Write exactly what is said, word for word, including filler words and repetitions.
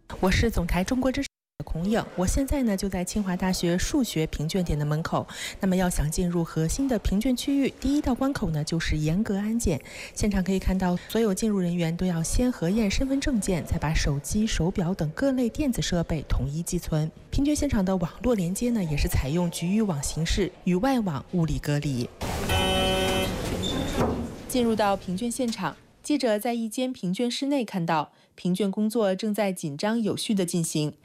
我是总台中国之声的孔颖，我现在呢就在清华大学数学评卷点的门口。那么要想进入核心的评卷区域，第一道关口呢就是严格安检。现场可以看到，所有进入人员都要先核验身份证件，再把手机、手表等各类电子设备统一寄存。评卷现场的网络连接呢，也是采用局域网形式，与外网物理隔离。进入到评卷现场，记者在一间评卷室内看到，评卷工作正在紧张有序地进行。